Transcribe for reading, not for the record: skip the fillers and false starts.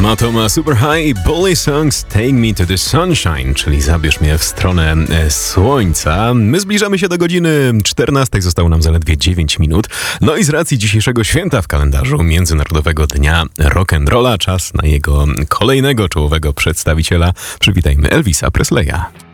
Matoma Super High, Bully Songs, Take Me to the Sunshine, czyli zabierz mnie w stronę słońca. My zbliżamy się do godziny 14, zostało nam zaledwie 9 minut. No i z racji dzisiejszego święta w kalendarzu Międzynarodowego Dnia Rock'n'Rolla, czas na jego kolejnego czołowego przedstawiciela. Przywitajmy Elvisa Presleya.